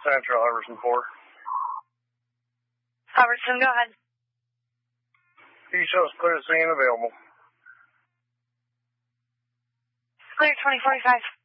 Central, Hubbardson 4. Hubbardson, go ahead. He shows clear scene available. Clear 2045.